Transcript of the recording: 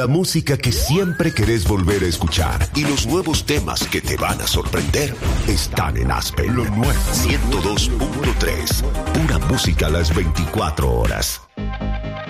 La música que siempre querés volver a escuchar y los nuevos temas que te van a sorprender están en Aspen. Lo nuevo 102.3. Pura música a las 24 horas.